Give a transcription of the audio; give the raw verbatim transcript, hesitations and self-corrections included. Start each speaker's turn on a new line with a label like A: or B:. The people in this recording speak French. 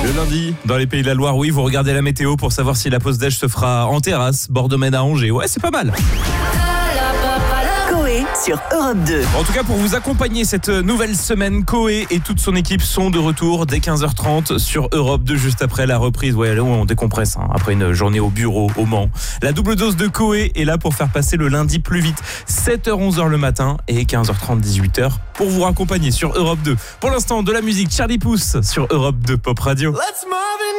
A: Le lundi, dans les Pays de la Loire, oui, vous regardez la météo pour savoir si la pause déj se fera en terrasse, bord de Maine à Angers. Ouais, c'est pas mal.
B: Coé sur Europe deux.
A: En tout cas, pour vous accompagner cette nouvelle semaine, Coé et toute son équipe sont de retour dès quinze heures trente sur Europe deux, juste après la reprise. Ouais, là où on décompresse, hein, après une journée au bureau, au Mans. La double dose de Coé est là pour faire passer le lundi plus vite. sept heures onze heures le matin et quinze heures trente dix-huit heures pour vous accompagner sur Europe deux. Pour l'instant, de la musique Charlie Puth sur Europe deux Pop Radio.
C: Let's move.